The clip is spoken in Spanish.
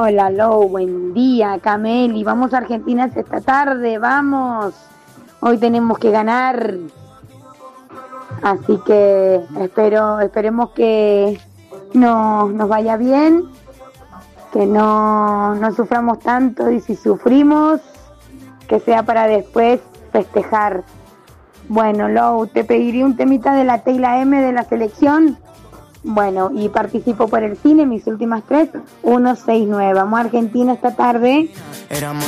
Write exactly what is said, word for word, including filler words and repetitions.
Hola, Lou, buen día, Cameli. Vamos a Argentina esta tarde, vamos. Hoy tenemos que ganar. Así que espero, esperemos que no, nos vaya bien, que no, no suframos tanto y si sufrimos, que sea para después festejar. Bueno, Lou, te pediría un temita de la Teyla M de la selección. Bueno, y participo por el cine, mis últimas tres, uno seis nueve. Vamos a Argentina esta tarde.